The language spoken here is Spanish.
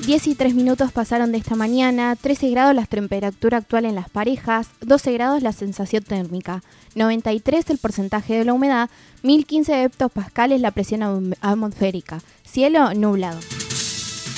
10:03 pasaron de esta mañana, 13 grados la temperatura actual en las parejas, 12 grados la sensación térmica, 93 el porcentaje de la humedad, 1015 hectopascales la presión atmosférica, cielo nublado.